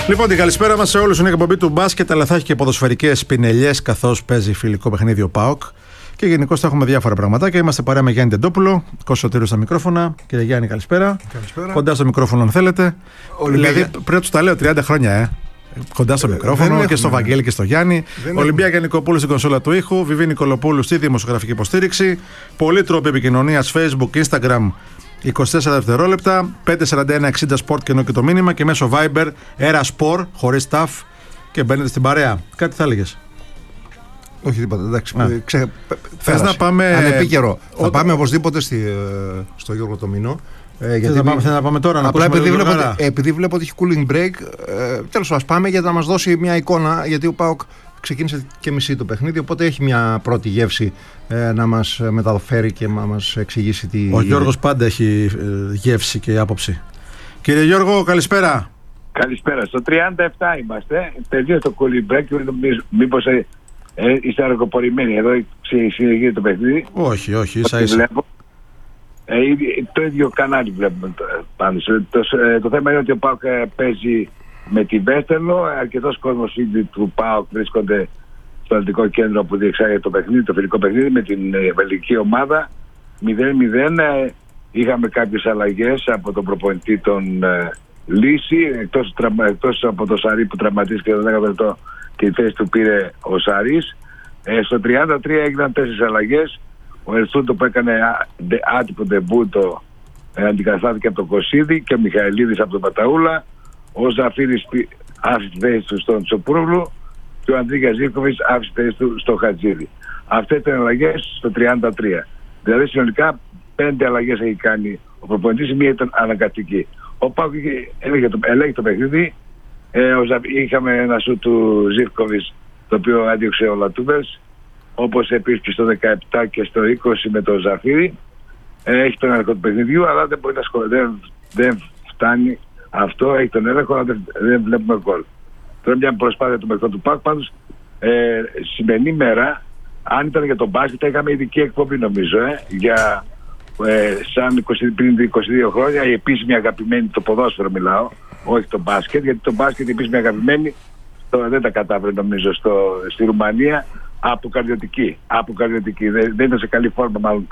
Λοιπόν, την καλησπέρα μας σε όλους. Είναι η εκπομπή του μπάσκετ, αλλά θα έχει και ποδοσφαιρικές πινελιές καθώς παίζει φιλικό παιχνίδι ο ΠΑΟΚ. Και γενικώς θα έχουμε διάφορα πραγματάκια. Είμαστε παρέα με Γιάννη Τεντόπουλο, Κώστας Σωτήρου στα μικρόφωνα. Κύριε Γιάννη, καλησπέρα. Καλησπέρα. Κοντά στο μικρόφωνο, αν θέλετε. Δηλαδή, πρέπει να του τα λέω 30 χρόνια, Κοντά στο μικρόφωνο και στο Βαγγέλη και στο Γιάννη. Ολυμπία Γιαννικοπούλου στην κονσόλα του ήχου. Βιβί Νικολοπούλου στη δημοσιογραφική υποστήριξη. Πολλοί τρόποι επικοινωνίας, Facebook, Instagram. 24 δευτερόλεπτα, 541-60 Sport και ενώ και το μήνυμα και μέσω Viber, Era Sport, χωρίς ταφ και μπαίνετε στην παρέα. Κάτι θα έλεγες? Όχι τίποτα, εντάξει. Θες να πάμε... Ανεπίκαιρο. Θα πάμε οπωσδήποτε στο Γιώργο Τομινό. Θες να πάμε τώρα να απλά επειδή βλέπω ότι έχει cooling break, τέλος ας πάμε για να μας δώσει μια εικόνα, γιατί ο ΠΑΟΚ ξεκίνησε και μισή το παιχνίδι, οπότε έχει μια πρώτη γεύση να μας μεταφέρει και να μας εξηγήσει τι... Ο Γιώργος πάντα έχει γεύση και άποψη. Κύριε Γιώργο, καλησπέρα. Καλησπέρα. Στο 37 είμαστε. Τελείωσε το cooling break. Μήπως είστε αργοπορημένοι? Εδώ συνεχίζει το παιχνίδι. Όχι, ίσα-ίσα. Το ίδιο κανάλι βλέπουμε πάνω. Το θέμα είναι ότι ο ΠΑΟΚ παίζει με τη Βέστερλο. Αρκετός κόσμος ήδη του ΠΑΟΚ βρίσκονται στο Αθλητικό Κέντρο που διεξάγεται το παιχνίδι, το φιλικό παιχνίδι με την βελγική ομάδα. 0-0. Είχαμε κάποιες αλλαγές από τον προπονητή τον Λύση, εκτός από το Σαρί που τραυματίστηκε το 10 λεπτό και η θέση του πήρε ο Σαρής. Στο 33 έγιναν 4 αλλαγές. Ο Ερθούντο που έκανε άτυπο ντεμπούτο αντικαταστάθηκε από τον Κωσίδη και ο Μιχαηλίδης από τον Παταούλα. Ο Ζαφύρης άφησε τη θέση του στον Τσοπρούβλου και ο Ανδρίκας Ζήφκοβιτς άφησε τη θέση του στο Χατζίδη. Αυτές ήταν αλλαγές στο 33. Δηλαδή συνολικά 5 αλλαγές έχει κάνει ο προπονητής, μία ήταν αναγκαστική. Ο ΠΑΟΚ ελέγχει το παιχνίδι. Είχαμε ένα σου του Ζήφκοβιτς το οποίο άντιωξε ο Λατούμπερς, όπως επίσης και στο 17 και στο 20 με τον Ζαφύρη. Έχει τον έλεγχο του παιχνιδιού, αλλά δεν μπορεί να δεν φτάνει αυτό. Έχει τον έλεγχο, αλλά δεν βλέπουμε γκολ. Τώρα μια προσπάθεια του παιχνιδιού του ΠΑΟΚ. Πάντως σημερινή μέρα, αν ήταν για τον μπάσκετ, θα είχαμε ειδική εκπομπή νομίζω για σαν πριν 22 χρόνια η επίσημη αγαπημένη, το ποδόσφαιρο μιλάω, όχι το μπάσκετ, γιατί το μπάσκετ η επίσημη αγαπημένη δεν τα κατάφερε νομίζω στη Ρουμανία. Αποκαρδιωτική. Δεν ήταν σε καλή φόρμα μάλλον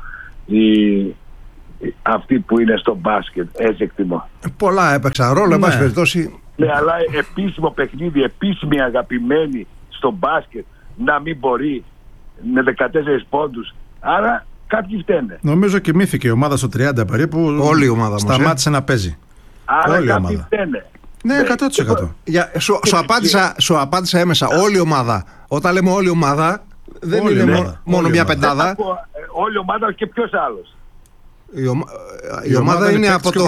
αυτοί που είναι στο μπάσκετ. Έτσι εκτιμώ. Πολλά έπαιξαν ρόλο, εν πάση περιπτώσει. Ναι, αλλά επίσημο παιχνίδι, επίσημη αγαπημένη στο μπάσκετ να μην μπορεί με 14 πόντους. Άρα κάποιοι φταίνε. Νομίζω κοιμήθηκε η ομάδα στο 30 περίπου. Όλη η ομάδα σταμάτησε να παίζει. Άρα κάποιοι φταίνε. Ναι, 100%. Σου απάντησα έμεσα. Όλη η ομάδα. Όταν λέμε όλη η ομάδα, δεν είναι μόνο μια πεντάδα. Όλη η ομάδα και ποιος άλλος? Η ομάδα είναι από το...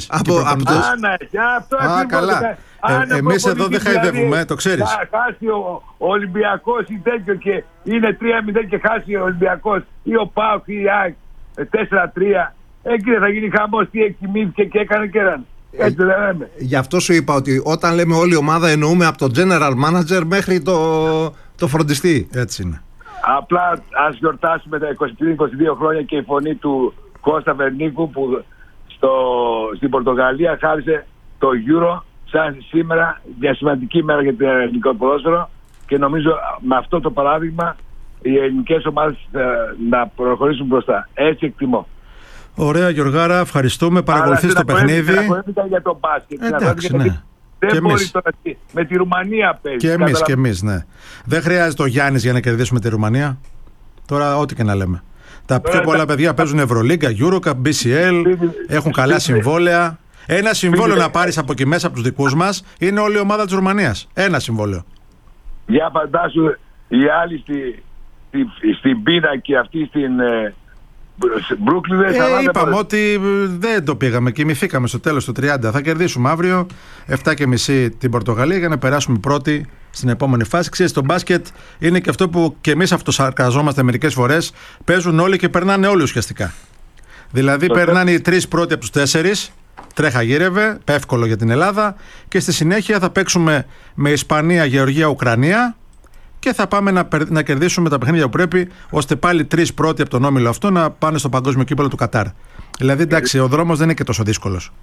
Καλά. Εμείς εδώ δεν χαϊδεύουμε, το ξέρεις. Χάσει ο Ολυμπιακός ή τέτοιο και είναι 3-0 και χάσει ο Ολυμπιακός ή ο ΠΑΟΚ ή η ΑΕΚ 4-3. Εκεί δεν θα γίνει χαμός, τι εκτιμήθηκε και έκανε και έναν. Έτσι δεν λέμε. Γι' αυτό σου είπα ότι όταν λέμε όλη η ομάδα εννοούμε από το general manager μέχρι το φροντιστή. Έτσι είναι. Απλά ας γιορτάσουμε τα 23-22 χρόνια και η φωνή του Κώστα Βερνίκου που στην Πορτογαλία χάρισε το Euro σαν σήμερα μια σημαντική μέρα για το ελληνικό ποδόσφαιρο και νομίζω με αυτό το παράδειγμα οι ελληνικές ομάδες να προχωρήσουν μπροστά. Έτσι εκτιμώ. Ωραία Γιωργάρα, ευχαριστούμε. Παρακολουθείς το παιχνίδι. Για το μπάσκετ. Εντάξει, ναι. Δεν μπορεί τώρα με τη Ρουμανία παίζει. Και εμείς, ναι. Δεν χρειάζεται ο Γιάννης για να κερδίσουμε τη Ρουμανία. Τώρα ό,τι και να λέμε. Τα πιο πολλά παιδιά παίζουν Ευρωλίγκα, Eurocup, BCL, έχουν καλά συμβόλαια. Ένα συμβόλαιο να πάρεις από εκεί μέσα από τους δικούς μας είναι όλη η ομάδα της Ρουμανίας. Ένα συμβόλαιο. Για φαντάσου οι άλλοι στην πείνα και αυτοί στην Μπρούκλιν. Είπαμε ότι δεν το πήγαμε, κοιμηθήκαμε στο τέλος του 30. Θα κερδίσουμε αύριο 7:30 την Πορτογαλία για να περάσουμε πρώτοι στην επόμενη φάση. Ξέρεις, το μπάσκετ είναι και αυτό που και εμείς αυτοσαρκαζόμαστε μερικές φορές. Παίζουν όλοι και περνάνε όλοι ουσιαστικά. Δηλαδή περνάνε οι 3 πρώτοι από τους 4. Τρέχα γύρευε, εύκολο για την Ελλάδα. Και στη συνέχεια θα παίξουμε με Ισπανία, Γεωργία, Ουκρανία. Και θα πάμε να κερδίσουμε τα παιχνίδια που πρέπει, ώστε πάλι 3 πρώτοι από τον όμιλο αυτό να πάνε στο παγκόσμιο κύπελλο του Κατάρ. Δηλαδή, εντάξει, ο δρόμος δεν είναι και τόσο δύσκολος.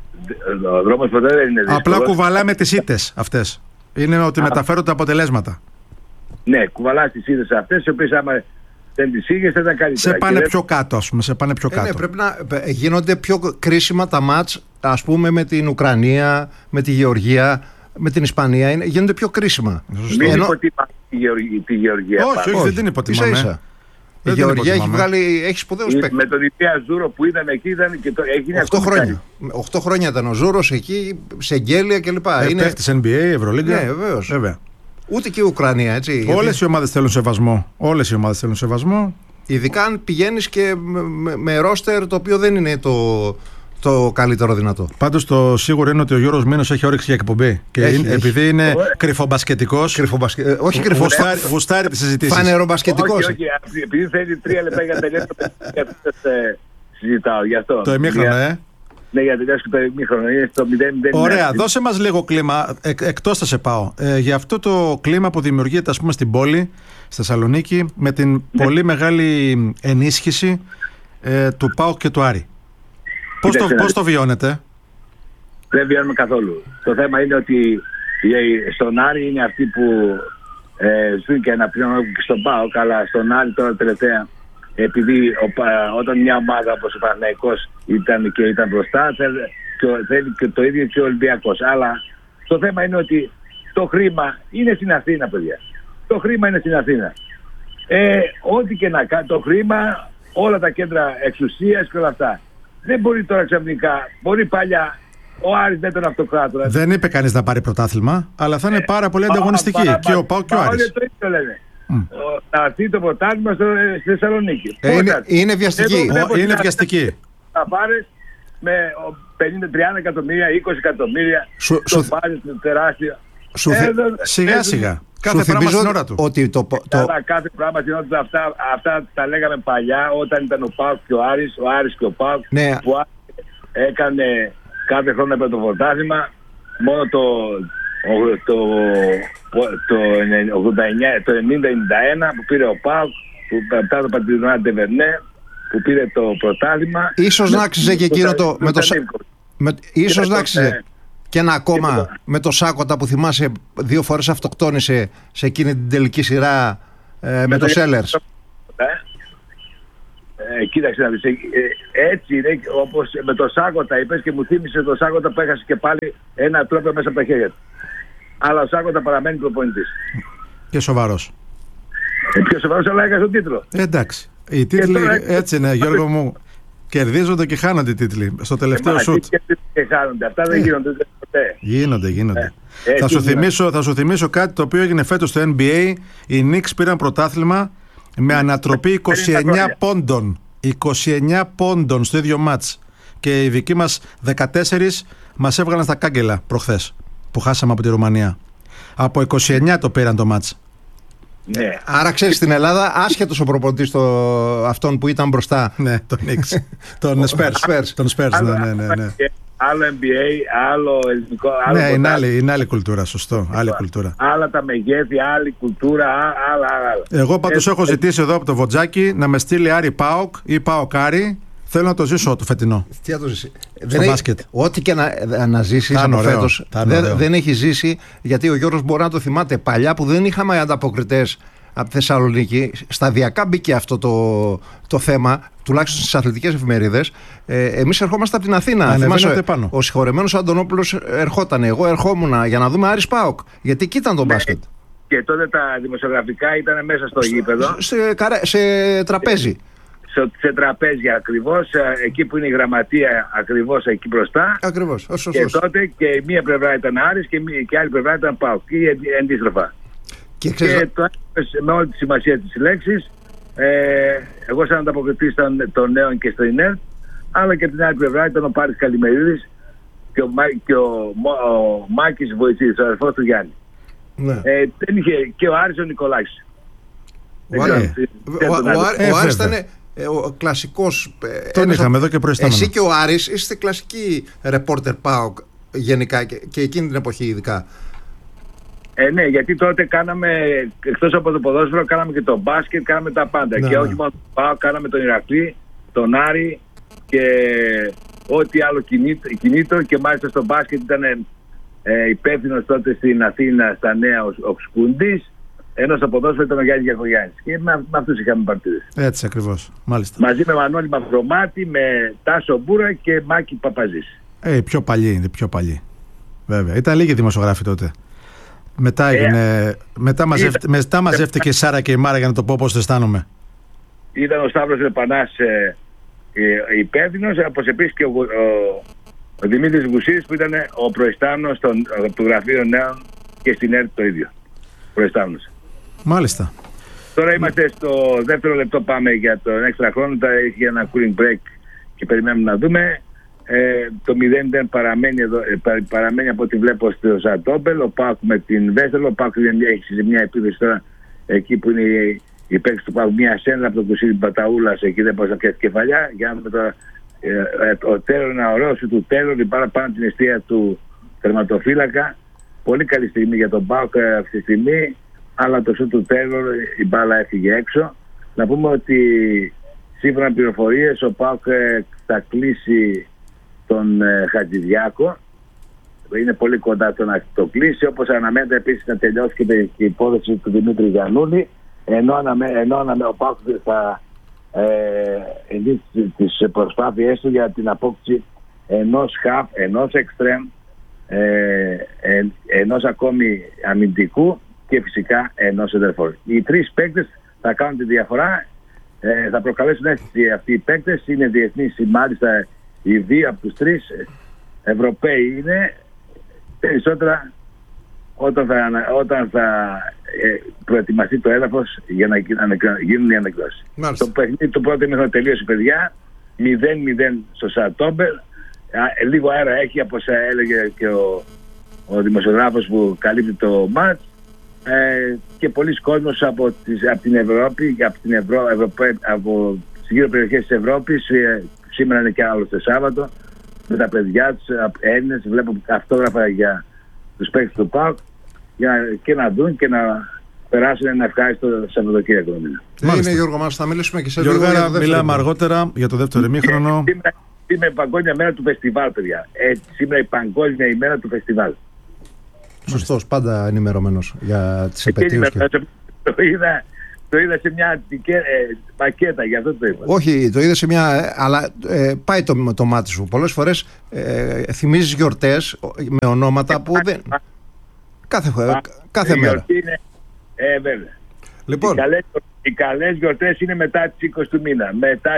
Ο δρόμος ποτέ δεν είναι δύσκολος. Απλά κουβαλάμε τις ήττες αυτές. Είναι ότι μεταφέρουν τα αποτελέσματα. Ναι, κουβαλάς τις ήττες αυτές, οι οποίες άμα δεν τις είχες θα ήταν καλύτερα. Σε πάνε πιο κάτω, ας πούμε. Σε πάνε πιο κάτω. Ναι, πρέπει να γίνονται πιο κρίσιμα τα μάτς, ας πούμε, με την Ουκρανία, με τη Γεωργία, με την Ισπανία. Γίνονται πιο κρίσιμα. Μην υποτιμάμε τη Γεωργία. Όχι, δεν την υποτιμάμε. Ίσα-ίσα. Η Γεωργία έχει σπουδαίους παίκτες. Με τον Ιδία Ζούρο που ήταν εκεί ήταν και έγινε 8 χρόνια. 8 χρόνια ήταν ο Ζούρος εκεί, σε γέλια κλπ. Παίκτης NBA, Ευρωλίγκα. Ναι, βεβαίως. Βέβαια. Ούτε και η Ουκρανία, έτσι. Όλες οι ομάδες θέλουν σεβασμό. Ειδικά αν πηγαίνεις και με ρόστερ το οποίο δεν είναι το καλύτερο δυνατό. Πάντως το σίγουρο είναι ότι ο Γιώργος Μήνος έχει όρεξη για εκπομπή. Και επειδή είναι κρυφομπασκετικός. Όχι κρυφομπασκετικός. Γουστάρει τις συζητήσεις. Φανερομπασκετικός. Όχι, επειδή θέλει 3 λεπτά για να τελειώσει συζητάω γι' αυτό. Το ημίχρονο, Ναι, για τελειώσει το ημίχρονο. Είναι στο 0-0. Ωραία, δώσε μας λίγο κλίμα. Εκτός θα σε πάω. Για αυτό το κλίμα που δημιουργείται, ας πούμε, στην πόλη, στη Θεσσαλονίκη, με την πολύ μεγάλη ενίσχυση του ΠΑΟΚ και του Άρη. Πώς το βιώνετε? Δεν βιώνουμε καθόλου. Το θέμα είναι ότι στον Άρη είναι αυτοί που ζουν και αναπληρώνουν και στον ΠΑΟΚ, αλλά στον Άρη τώρα τελευταία, επειδή όταν μια ομάδα όπως ο Παναθηναϊκός ήταν μπροστά, θέλει και το ίδιο και ο Ολυμπιακός. Αλλά το θέμα είναι ότι το χρήμα είναι στην Αθήνα, παιδιά. Το χρήμα είναι στην Αθήνα. Ό,τι και να κάνει, το χρήμα, όλα τα κέντρα εξουσίας και όλα αυτά. Δεν μπορεί τώρα ξαφνικά, μπορεί παλιά ο Άρης δεν ήταν αυτοκράτορα. Δεν είπε κανείς να πάρει πρωτάθλημα, αλλά θα είναι πάρα πολύ ανταγωνιστική και ο ΠΑΟΚ και ο Άρης. Όλοι το ίδιο λένε. Να έρθει το πρωτάθλημα στη Θεσσαλονίκη. Είναι βιαστική. Είναι βιαστική. Θα πάρεις με 50-30 εκατομμύρια, 20 εκατομμύρια, το πάρεις τεράστιο. Σιγά σιγά. Κάθε πράγμα στην ώρα του. Κάθε πράγμα στην ώρα του. Αυτά τα λέγαμε παλιά όταν ήταν ο ΠΑΟΚ και ο Άρης και ο ΠΑΟΚ, που έκανε κάθε χρόνο με το πρωτάθλημα. Μόνο το 90-91 που πήρε ο ΠΑΟΚ, που μετά το Παντινά Ντεβερνέ, που πήρε το πρωτάθλημα. Ίσως να άξιζε και εκείνο το... Ίσως να άξιζε και ένα ακόμα με το Σάκοτα που θυμάσαι 2 φορές αυτοκτόνησε σε εκείνη την τελική σειρά με το Σέλερς. Κοίταξε να δεις, έτσι είναι όπως με το Σάκοτα είπες και μου θύμισε το Σάκοτα που έχασε και πάλι ένα τρόπο μέσα από τα χέρια του. Αλλά ο Σάκοτα παραμένει προπονητής. Και σοβαρός. Πιο σοβαρός, αλλά έχασε τον τίτλο. Εντάξει. Οι τίτλοι έτσι είναι, Γιώργο μου. Κερδίζονται και χάνονται οι τίτλοι στο τελευταίο σουτ. Και χάνονται. Αυτά δεν γίνονται ποτέ. Γίνονται. Θα σου θυμίσω κάτι το οποίο έγινε φέτος στο NBA. Οι Knicks πήραν πρωτάθλημα με ανατροπή 29 πόντων. 29 πόντων στο ίδιο μάτς. Και οι δικοί μας 14 μας έβγαλαν στα κάγκελα προχθές που χάσαμε από τη Ρουμανία. Από 29 το πήραν το μάτς. Ναι. Άρα ξέρεις, στην Ελλάδα άσχετος ο προπονητής αυτόν που ήταν μπροστά. Ναι, τον Knicks. Τον Spurs. Ναι. Άλλο NBA, άλλο ελληνικό. Ναι, είναι άλλη κουλτούρα, σωστό. Άλλη κουλτούρα. Άλλα τα μεγέθη, άλλη κουλτούρα, άλλα. Εγώ πάντως έχω ζητήσει εδώ από το Βοτζάκι να με στείλει Άρη ΠΑΟΚ ή ΠΑΟΚ Άρη. Θέλω να το ζήσω το φετινό. Τι να το ζήσει. Στο μπάσκετ. Ό,τι και να ζήσει από φέτος δεν έχει ζήσει, γιατί ο Γιώργος μπορεί να το θυμάται παλιά που δεν είχαμε ανταποκριτές από τη Θεσσαλονίκη. Σταδιακά μπήκε αυτό το θέμα, τουλάχιστον στις αθλητικές εφημερίδες. Εμείς ερχόμαστε από την Αθήνα. Θυμάσαι, ο συγχωρεμένος Αντωνόπουλος ερχόταν. Εγώ ερχόμουν για να δούμε Άρης ΠΑΟΚ, γιατί εκεί ήταν το μπάσκετ. Και τότε τα δημοσιογραφικά ήταν μέσα στο γήπεδο. Σε τραπέζι. Σε τραπέζια ακριβώς, εκεί που είναι η γραμματεία ακριβώς εκεί μπροστά. Ακριβώς. Και τότε και μία πλευρά ήταν Άρης και άλλη πλευρά ήταν ΠΑΟΚ ή αντίστροφα. Και το με όλη τη σημασία της λέξης, εγώ σαν ανταποκριτής των νέων και στο ΙΝΕΡ, αλλά και την άλλη πλευρά ήταν ο Πάρης Καλημερίδης και ο Μάκης Βοηθής, ο αδερφός του Γιάννη. Ναι. Δεν είχε και ο Άρης ο Νικολάκης. Ο Άρης ήταν ο κλασικός. Τον είχαμε εδώ και προϊστάμενο. Εσύ και ο Άρης είστε κλασικοί ρεπόρτερ ΠΑΟΚ γενικά και εκείνη την εποχή ειδικά. Ναι, γιατί τότε κάναμε, εκτός από το ποδόσφαιρο, κάναμε και το μπάσκετ, κάναμε τα πάντα. Και όχι μόνο το ΠΑΟΚ, κάναμε τον Ηρακλή, τον Άρη και ό,τι άλλο κινήτο, και μάλιστα στο μπάσκετ ήταν υπεύθυνος τότε στην Αθήνα στα Νέα ο Ξκούντης, ενώ στο ποδόσφαιρο ήταν ο Γιάννης Γιακογιάννης. Και με αυτούς είχαμε παρτίδες. Έτσι ακριβώς. Μάλιστα. Μαζί με Μανώλη Μαυρομάτη, με Τάσο Μπούρα και Μάκη Παπαζής. Πιο παλιοί είναι, πιο παλιοί. Βέβαια. Ήταν λίγοι δημοσιογράφοι τότε. Μετά μαζεύτηκε η Σάρα και η Μάρα για να το πω πώς το αισθάνομαι. Ήταν ο Σταύρος Λεπανάς υπεύθυνος, όπως επίσης και ο Δημήτρης Γουσής, που ήταν ο προϊστάμενος του Γραφείου Νέων και στην ΕΡΤ το ίδιο. Προϊστάμενος. Μάλιστα. Τώρα είμαστε στο δεύτερο λεπτό, πάμε για τον έξτρα χρόνο. Τώρα έχει ένα cooling break και περιμένουμε να δούμε. Το 0-0 παραμένει από ό,τι βλέπω στο Ζαντόμπελ. Ο ΠΑΟΚ με την Βέστελο. Ο ΠΑΟΚ έχει μια επίθεση τώρα εκεί που είναι η παίξη του ΠΑΟΚ. Μια σέντρα από τον Κουσίδη Παταούλας. Εκεί δεν μπορεί να πιάσει κεφαλιά. Για να δούμε τώρα. Ο Τέιλορ είναι ωραίο του Τέιλορ. Πάρα πάνω την αιστεία του τερματοφύλακα. Πολύ καλή στιγμή για τον ΠΑΟΚ αυτή τη στιγμή. Αλλά το σου του Τέιλορ, η μπάλα έφυγε έξω. Να πούμε ότι σύμφωνα με πληροφορίες ο ΠΑΟΚ θα κλείσει τον Χατζηδιάκο. Είναι πολύ κοντά το να το κλείσει, όπως αναμένεται επίσης να τελειώσει και η υπόθεση του Δημήτρη Γιαννούλη, ενώ ο ΠΑΟΚ θα ενδείξει τις προσπάθειές του για την απόκτηση ενός χαφ, ενός εξτρέμ, ενός ακόμη αμυντικού και φυσικά ενός εντερφόρ. Οι τρεις παίκτες θα κάνουν τη διαφορά, θα προκαλέσουν αίσθηση αυτοί οι παίκτες. Είναι διεθνείς, μάλιστα οι δύο από τους τρεις Ευρωπαίοι είναι. Περισσότερα όταν θα προετοιμαστεί το έδαφος για να γίνουν οι ανεκδόσεις. Το παιχνίδι του πρώτου ημίχρονου τελείωσε, παιδιά, 0-0 στο Σατόμπελ. Λίγο αέρα έχει, όπως έλεγε και ο δημοσιογράφος που καλύπτει το μάτς, και πολλοί κόσμος από την Ευρώπη και από τις γύρω περιοχές της Ευρώπης. Σήμερα είναι και άλλο το Σάββατο με τα παιδιά τους, Έλληνες. Βλέπω αυτόγραφα για τους παίκτες του ΠΑΟΚ και να δουν και να περάσουν ένα ευχάριστο Σαββατοκύριακο. Είναι, Γιώργο μας, θα μιλήσουμε και σε λίγο. Γιώργο, μιλάμε αργότερα για το δεύτερο ημίχρονο. Σήμερα η παγκόσμια μέρα του φεστιβάλ, παιδιά. Σήμερα η παγκόσμια ημέρα του φεστιβάλ. Σωστός, πάντα ενημερωμένος για τις επαιτίους. Το είδα σε μια πακέτα, για αυτό το είπα. Όχι, το είδα σε μια. Αλλά πάει το μάτι σου. Πολλές φορές θυμίζεις γιορτές με ονόματα που δεν. Κάθε μέρα. Είναι, βέβαια. Λοιπόν. Οι καλές γιορτές είναι μετά τις 20 του μήνα. Μετά